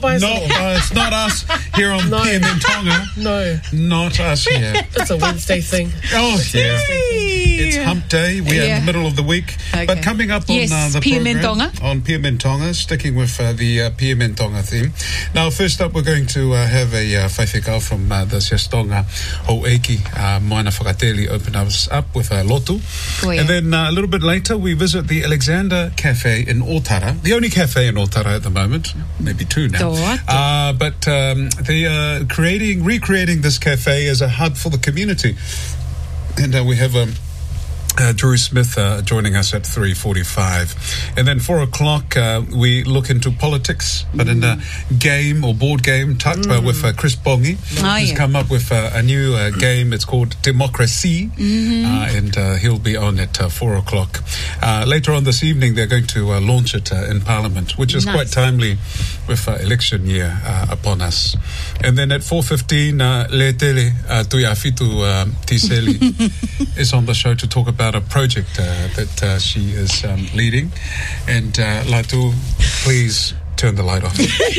biased. No, it's not us here on PMN Tonga. No. Not us here. It's a Wednesday thing. Oh, yeah. It's hump day. We are in the middle of the week. Okay. But coming up on the PMN program, on PMN Tonga, sticking with the PMN Tonga theme. Now, first up, we're going to have a whaiwhekau from the Siastonga Ho'eiki Moana Whakateli open us up with a lotu. And then a little bit later, we visit the Alexander Cafe in Otara. The only cafe in Otara at the moment. Maybe two now. But they are recreating this cafe as a hub for the community. And we have Drew Smith joining us at 3:45. And then 4 o'clock, we look into politics, but in a game or board game type with Chris Bongi. He's come up with a new game. It's called Democracy. And he'll be on at 4 o'clock. Later on this evening, they're going to launch it in Parliament, which is quite timely with election year upon us. And then at 4:15, Le Tele Tuiafitu Tiseli is on the show to talk about a project that she is leading. And Latu, please turn the light off.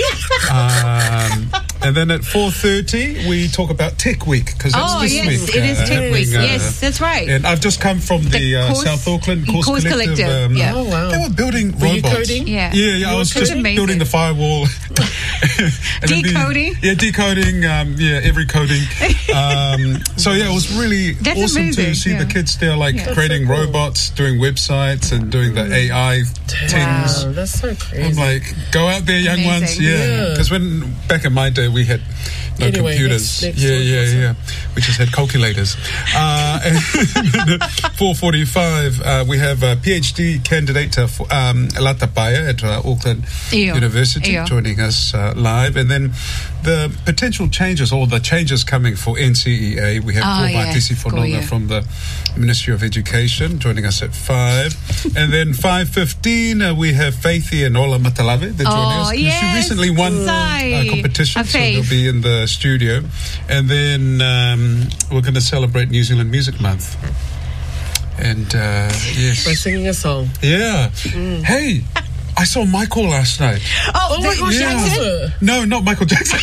And then at 4:30, we talk about Tech Week, because that's this week. It is Tech Week. Yes, that's right. And I've just come from the South Auckland Course Collective. Oh, wow. They were building robots. Were you coding? Yeah. I was just building the firewall. Decoding? Decoding. Every coding. So, it was really awesome to see the kids there, creating robots, doing websites, and doing the AI things. Wow, that's so crazy. I'm like, go out there, young ones. Because back in my day, we had no computers. Next We just had calculators. And 4:45, we have a PhD candidate for Latapaya at Auckland University joining us live. And then the potential changes, or the changes coming for NCEA. We have Paul Matisi Fononga from the Ministry of Education joining us at 5. And then 5:15, we have Faithy and Ola Matalave. They're joining us. She recently won a competition, so they'll be in the studio. And then we're going to celebrate New Zealand Music Month. And yes, by singing a song. Yeah. Hey, I saw Michael last night. Michael Jackson? No, not Michael Jackson.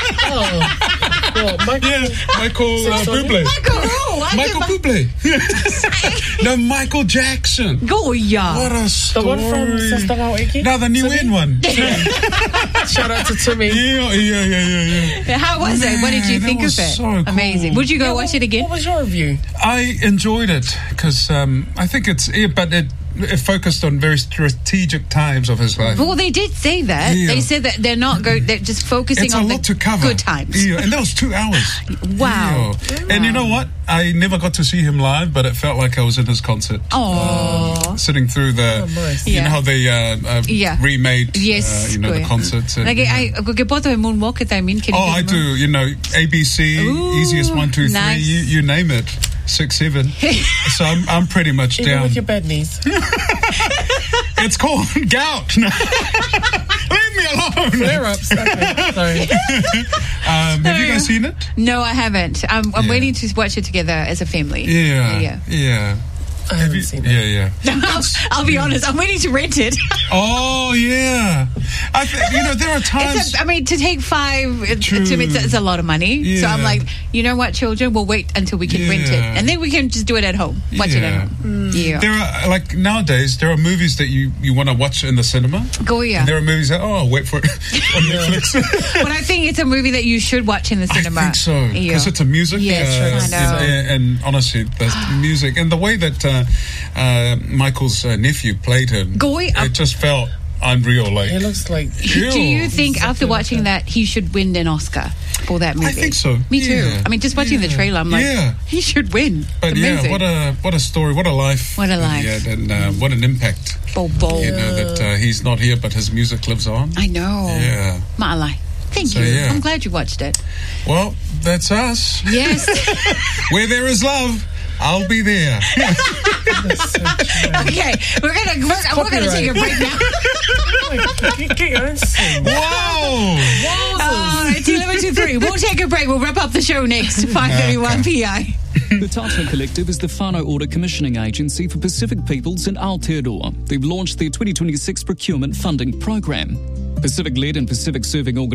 Michael Bublé. Michael Bublé. No, Michael Jackson. What a story. The one from Siastonga Ho'eiki? No, the new in one. Shout out to Timmy. Yeah. How was it? What did you think of it? So cool. Amazing. Would you go watch it again? What was your review? I enjoyed it because I think it focused on very strategic times of his life. Well, they did say that. They said that they're just focusing on the good times. And that was 2 hours. Wow. And you know what? I never got to see him live, but it felt like I was in his concert. Sitting through the, you know how they remade, the concerts. And, I do. You know, ABC, Easiest 1, 2, 3, you name it. 6, 7. So I'm pretty much even down. with your bad knees. It's called gout. No. Leave me alone. Flare-ups. Okay, sorry. Have you guys seen it? No, I haven't. I'm waiting to watch it together as a family. Yeah. I haven't seen it. Yeah. I'll be honest. I'm waiting to rent it. Oh, yeah. There are times. To take 5, to me, it's a lot of money. Yeah. So I'm like, you know what, children? We'll wait until we can rent it. And then we can just do it at home. Watch it at home. Yeah. There are, nowadays, there are movies that you want to watch in the cinema. And there are movies that, I'll wait for it on Netflix. But I think it's a movie that you should watch in the cinema. I think so. Because it's a music. Yes, I know. And honestly, the music and the way that Michael's nephew played him, it just felt unreal. He looks like. Do you think after watching that he should win an Oscar for that movie? I think so. Me too. Just watching the trailer, I'm like, he should win. But amazing. what a story, what a life. What a life. Yeah, and what an impact. That he's not here, but his music lives on. I know. Yeah. Ma'alai. Thank you. Yeah. I'm glad you watched it. Well, that's us. Yes. Where there is love, I'll be there. Okay, we're gonna take a break now. Wow! It's 11:23. We'll take a break. We'll wrap up the show next. 5:31 PI. The Tata Collective is the whānau order commissioning agency for Pacific peoples in Aotearoa. They've launched their 2026 procurement funding program. Pacific-led and Pacific-serving organisations